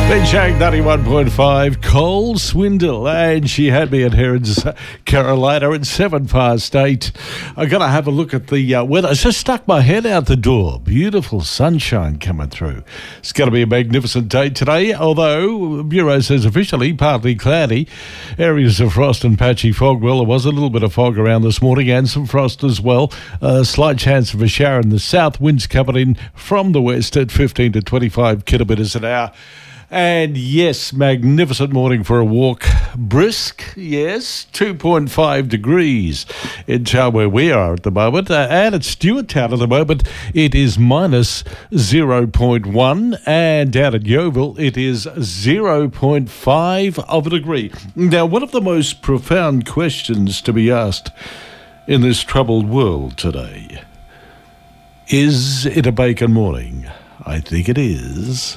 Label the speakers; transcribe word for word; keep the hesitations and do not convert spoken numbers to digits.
Speaker 1: Benchang ninety-one point five, Cole Swindle, and she had me at Herons, Carolina at seven past eight. I'm going to have a look at the uh, weather. I just stuck my head out the door. Beautiful sunshine coming through. It's going to be a magnificent day today, although Bureau says officially partly cloudy. Areas of frost and patchy fog. Well, there was a little bit of fog around this morning and some frost as well. A slight chance of a shower in the south. Winds coming in from the west at fifteen to twenty-five kilometres an hour. And yes, magnificent morning for a walk. Brisk, yes, two point five degrees in town where we are at the moment. Uh, and at Stewarttown at the moment, it is minus zero point one. And down at Yeovil, it is zero point five of a degree. Now, one of the most profound questions to be asked in this troubled world today, is it a bacon morning? I think it is.